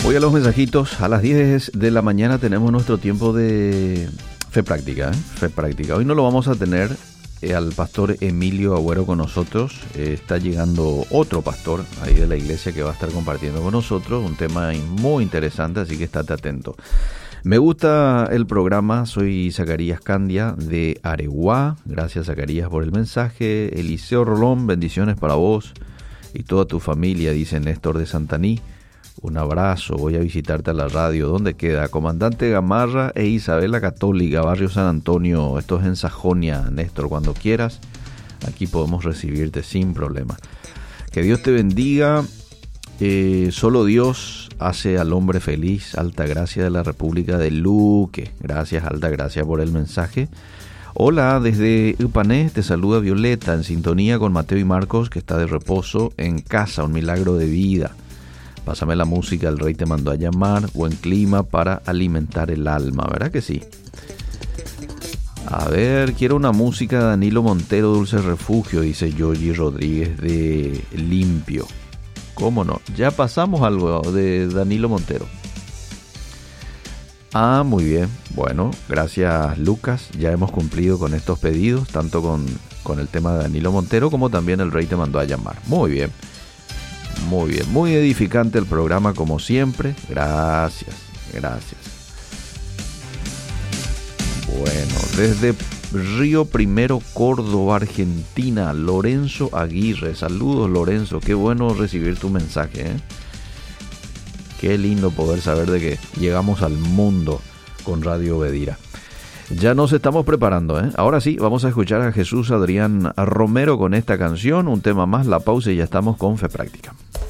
Voy a los mensajitos. A las 10 de la mañana tenemos nuestro tiempo de Fe Práctica. Fe Práctica. Hoy no lo vamos a tener al pastor Emilio Agüero con nosotros. Está llegando otro pastor ahí de la iglesia que va a estar compartiendo con nosotros un tema muy interesante, así que estate atento. Me gusta el programa, soy Zacarías Candia de Areguá. Gracias, Zacarías, por el mensaje. Eliseo Rolón, bendiciones para vos y toda tu familia, dice Néstor de Santaní. Un abrazo, voy a visitarte a la radio. ¿Dónde queda? Comandante Gamarra e Isabela Católica, Barrio San Antonio. Esto es en Sajonia, Néstor. Cuando quieras, aquí podemos recibirte sin problema. Que Dios te bendiga. Solo Dios hace al hombre feliz. Altagracia de la República de Luque. Gracias, Altagracia, por el mensaje. Hola, desde Upané te saluda Violeta, en sintonía con Mateo y Marcos, que está de reposo en casa. Un milagro de vida. Pásame la música, el rey te mandó a llamar. Buen clima para alimentar el alma, ¿verdad que sí? A ver, quiero una música de Danilo Montero, Dulce Refugio, dice Yoyi Rodríguez de Limpio. ¿Cómo no? Ya pasamos algo de Danilo Montero. Ah, muy bien. Bueno, gracias, Lucas. Ya hemos cumplido con estos pedidos, tanto con el tema de Danilo Montero como también el rey te mandó a llamar. Muy bien. Muy bien, muy edificante el programa como siempre. Gracias, gracias. Bueno, desde Río Primero, Córdoba, Argentina, Lorenzo Aguirre. Saludos, Lorenzo, qué bueno recibir tu mensaje, ¿eh? Qué lindo poder saber de que llegamos al mundo con Radio Bedira. Ya nos estamos preparando, ¿eh? Ahora sí, vamos a escuchar a Jesús Adrián Romero con esta canción, un tema más, la pausa y ya estamos con Fe Práctica.